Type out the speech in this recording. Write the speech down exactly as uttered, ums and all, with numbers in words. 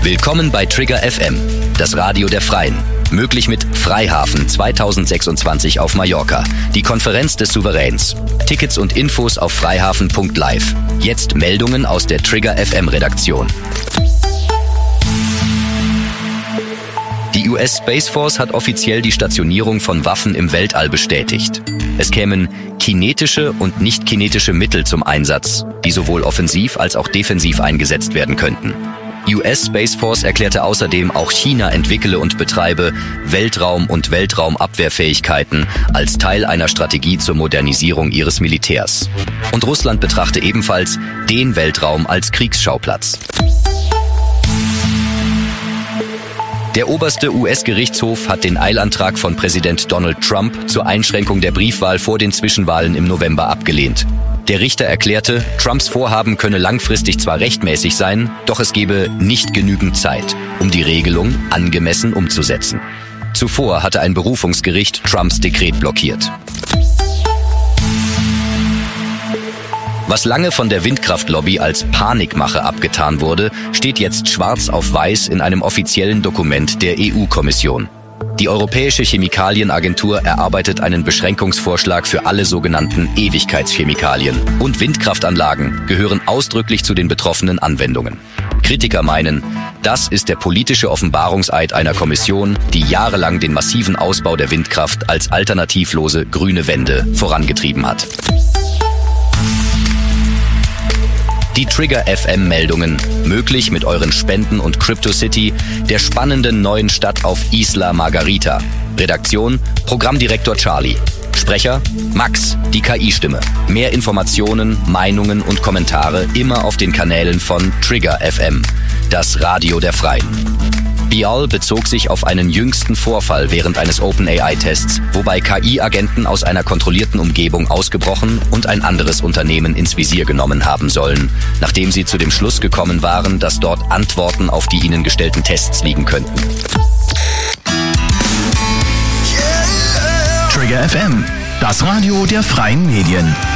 Willkommen bei Trigger F M, das Radio der Freien. Möglich mit Freihafen zweitausendsechsundzwanzig auf Mallorca, die Konferenz des Souveräns. Tickets und Infos auf freihafen punkt live. Jetzt Meldungen aus der Trigger F M Redaktion. Die U S Space Force hat offiziell die Stationierung von Waffen im Weltall bestätigt. Es kämen kinetische und nicht kinetische Mittel zum Einsatz, die sowohl offensiv als auch defensiv eingesetzt werden könnten. U S Space Force erklärte außerdem, auch China entwickle und betreibe Weltraum- und Weltraumabwehrfähigkeiten als Teil einer Strategie zur Modernisierung ihres Militärs. Und Russland betrachte ebenfalls den Weltraum als Kriegsschauplatz. Der oberste U S-Gerichtshof hat den Eilantrag von Präsident Donald Trump zur Einschränkung der Briefwahl vor den Zwischenwahlen im November abgelehnt. Der Richter erklärte, Trumps Vorhaben könne langfristig zwar rechtmäßig sein, doch es gebe nicht genügend Zeit, um die Regelung angemessen umzusetzen. Zuvor hatte ein Berufungsgericht Trumps Dekret blockiert. Was lange von der Windkraftlobby als Panikmache abgetan wurde, steht jetzt schwarz auf weiß in einem offiziellen Dokument der E U-Kommission. Die Europäische Chemikalienagentur erarbeitet einen Beschränkungsvorschlag für alle sogenannten Ewigkeitschemikalien. Und Windkraftanlagen gehören ausdrücklich zu den betroffenen Anwendungen. Kritiker meinen, das ist der politische Offenbarungseid einer Kommission, die jahrelang den massiven Ausbau der Windkraft als alternativlose grüne Wende vorangetrieben hat. Die Trigger F M-Meldungen, möglich mit euren Spenden und CryptoCity, der spannenden neuen Stadt auf Isla Margarita. Redaktion, Programmdirektor Charlie. Sprecher, Max, die K I-Stimme. Mehr Informationen, Meinungen und Kommentare immer auf den Kanälen von Trigger F M, das Radio der Freien. Bial bezog sich auf einen jüngsten Vorfall während eines OpenAI-Tests, wobei K I-Agenten aus einer kontrollierten Umgebung ausgebrochen und ein anderes Unternehmen ins Visier genommen haben sollen, nachdem sie zu dem Schluss gekommen waren, dass dort Antworten auf die ihnen gestellten Tests liegen könnten. Trigger F M, das Radio der Freien Medien.